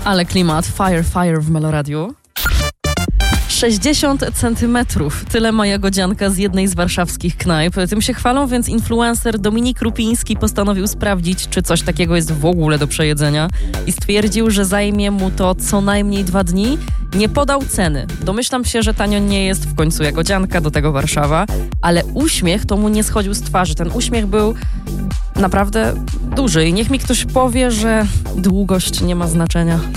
Ale klimat, fire w Meloradiu. 60 centymetrów. Tyle ma jagodzianka z jednej z warszawskich knajp. Tym się chwalą, więc influencer Dominik Rupiński postanowił sprawdzić, czy coś takiego jest w ogóle do przejedzenia i stwierdził, że zajmie mu to co najmniej 2 dni. Nie podał ceny. Domyślam się, że tanio nie jest, w końcu jagodzianka, do tego Warszawa, ale uśmiech to mu nie schodził z twarzy. Ten uśmiech był naprawdę duży i niech mi ktoś powie, że długość nie ma znaczenia.